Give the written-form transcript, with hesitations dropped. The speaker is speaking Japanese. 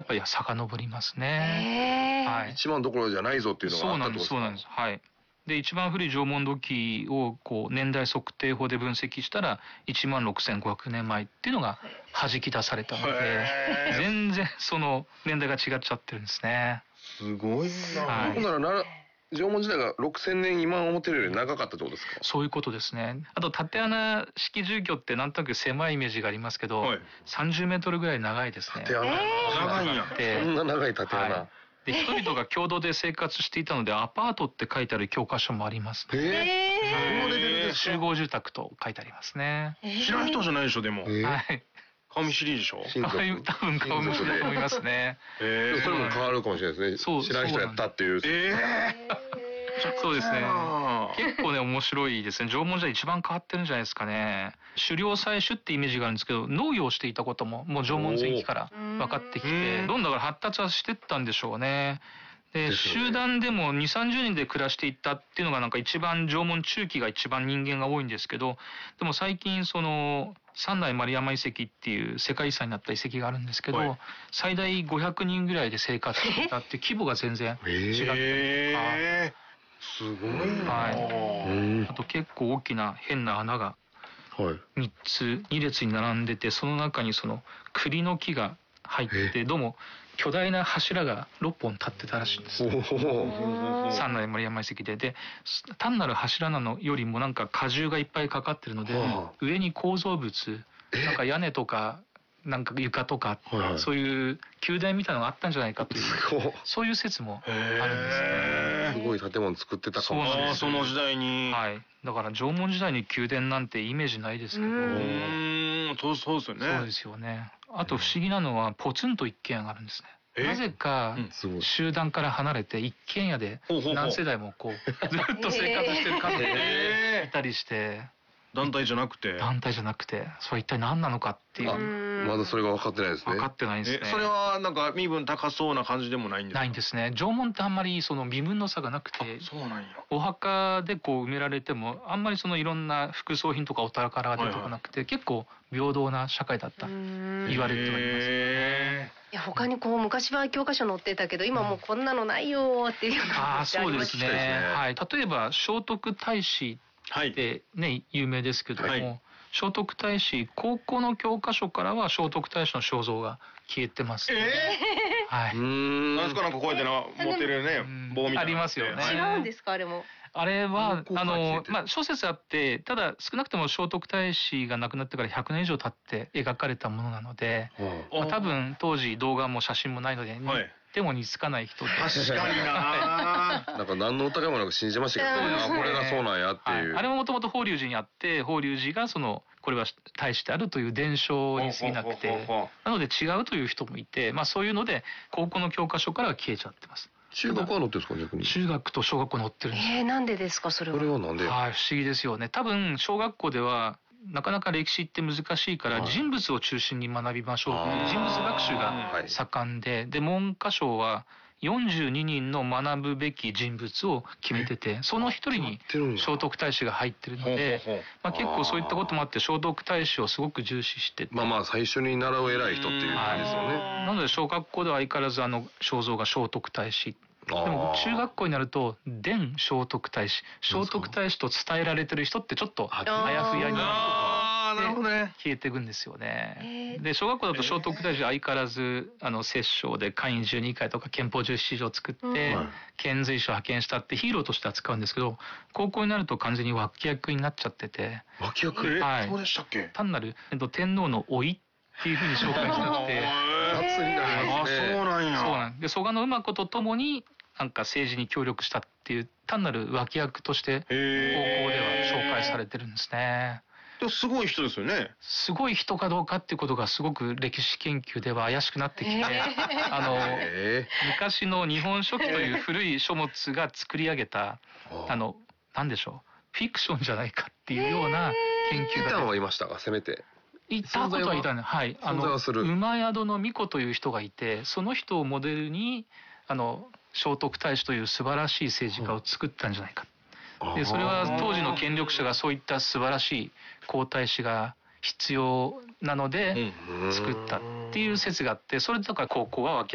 ぱり遡りますね。はい。 1万どころじゃないぞっていうのがあったってことですか？ そうなんです。はい。で、一番古い縄文土器をこう年代測定法で分析したら16,500年前っていうのが弾き出されたので、全然その年代が違っちゃってるんですね。 すごいな。ほんなら縄文時代が6000年今思ってるより長かったってことですか？ そういうことですね。あと縦穴式住居ってなんとなく狭いイメージがありますけど、30メートルぐらい長いですね。 縦穴長いんや。そんな長い縦穴。 で、人々が共同で生活していたので、アパートって書いてある教科書もありますね。集合住宅と書いてありますね。 知らん人じゃないでしょ、でも。 はい。 顔見知りでしょ？ 多分顔見知りだと思いますね。 それも変わるかもしれないですね。知らん人やったっていう。 そうですね。結構ね、面白いですね。縄文時代一番変わってるんじゃないですかね。狩猟採取ってイメージがあるんですけど、農業をしていたことももう縄文前期から分かってきて、どんどん発達はしてったんでしょうね。で、集団でも2、30人で暮らしていったっていうのがなんか一番縄文中期が一番人間が多いんですけど、でも最近その三内丸山遺跡っていう世界遺産になった遺跡があるんですけど、最大500人ぐらいで生活していたって規模が全然違ったりとか。 すごいな。 はい。あと結構大きな変な穴が2列に並んでて、その中にその栗の木が入って、どうも巨大な柱が6本立ってたらしいんです。三内丸山遺跡で。で、単なる柱なのよりもなんか荷重がいっぱいかかってるので、上に構造物、なんか屋根とか、なんか床とか、そういう宮殿みたいなのがあったんじゃないかという、そういう説もあるんですね。 すごい建物作ってたかもしれない。 その時代に。 はい。だから縄文時代に宮殿なんてイメージないですけど。 そうですよね。 そうですよね。あと不思議なのはポツンと一軒家があるんですね。なぜか集団から離れて一軒家で何世代もこうずっと生活してる家族がいたりして。 団体じゃなくて。 団体じゃなくて、それ一体何なのかっていう。 まだそれが分かってないですね。 分かってないんですね。 それはなんか身分高そうな感じでもないんですか？ ないんですね。縄文ってあんまりその身分の差がなくて、お墓でこう埋められてもあんまりそのいろんな副葬品とかお宝が出てこなくて、結構平等な社会だった言われておりますね。 いや、他にこう昔は教科書載ってたけど今もうこんなのないよっていうのがありますね。 そうですね。はい。例えば聖徳太子でね、有名ですけども、聖徳太子、高校の教科書からは聖徳太子の肖像が消えてます。はい。 なんですか、なんかこうやって持ってるね、棒みたいな。 ありますよね。 違うんですか、あれも。 あれは、諸説あって、ただ少なくとも聖徳太子が亡くなってから100年以上経って描かれたものなので、多分当時動画も写真もないので、でも似つかない人で。 確かにな。 なんか何の疑いもなく信じましたけどね。これがそうなんやっていう。 あれももともと法隆寺にあって、法隆寺がこれは太子であるという伝承に過ぎなくて、なので違うという人もいて、そういうので高校の教科書からは消えちゃってます。 中学は載ってるんですか、逆に。 中学と小学校載ってるんです。 なんでですか、それは。 それはなんで？ はい、不思議ですよね。多分小学校ではなかなか歴史って難しいから人物を中心に学びましょうという人物学習が盛んで、文科省は42人の学ぶべき人物を決めてて、その一人に聖徳太子が入ってるので、結構そういったこともあって聖徳太子をすごく重視してて、 最初に習う偉い人っていう感じですよね。 なので小学校では相変わらず肖像が聖徳太子。でも中学校になると伝聖徳太子、聖徳太子と伝えられてる人ってちょっとあやふやに消えていくんですよね。で小学校だと聖徳太子相変わらず摂政で会員12回とか憲法17条を作って遣隋使を派遣したってヒーローとして扱うんですけど、高校になると完全に脇役になっちゃってて。 脇役？ そうでしたっけ？ 単なる天皇の甥っていう風に紹介しちゃって。 そうなんや。 そうなんで蘇我馬子と共になんか政治に協力したっていう単なる脇役として高校では紹介されてるんですね。 すごい人ですよね。 すごい人かどうかっていうことがすごく歴史研究では怪しくなってきて、昔の日本書紀という古い書物が作り上げたなんでしょう、フィクションじゃないかっていうような研究が。 いたのはいましたが、せめて。 いたことはいたね。はい。馬宿の巫女という人がいて、その人をモデルに聖徳太子という素晴らしい政治家を作ったんじゃないか。でそれは当時の権力者がそういった素晴らしい皇太子が必要なので作ったっていう説があって、それだから高校は